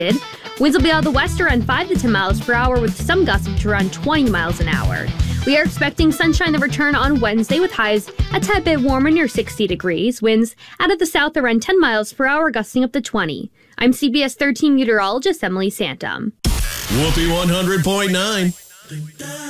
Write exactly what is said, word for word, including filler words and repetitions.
Winds will be out of the west around five to ten miles per hour with some gusts up to around twenty miles an hour. We are expecting sunshine to return on Wednesday with highs a tad bit warmer near sixty degrees. Winds out of the south around ten miles per hour gusting up to twenty. I'm C B S thirteen meteorologist Emily Santum. Whoopee one hundred point nine.